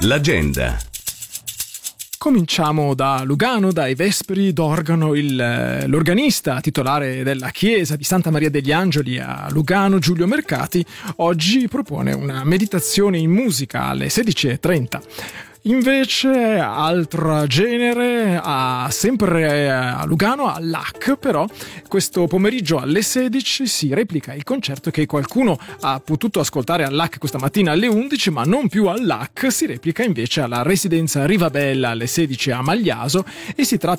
L'agenda. Cominciamo da Lugano, dai Vespri d'Organo. L'organista titolare della chiesa di Santa Maria degli Angeli a Lugano, Giulio Mercati, oggi propone una meditazione in musica alle 16:30. Invece, altro genere, sempre a Lugano, all'AC, però questo pomeriggio alle 16 si replica il concerto che qualcuno ha potuto ascoltare all'AC questa mattina alle 11, ma non più all'AC. Si replica invece alla Residenza Rivabella alle 16 a Magliaso, e si tratta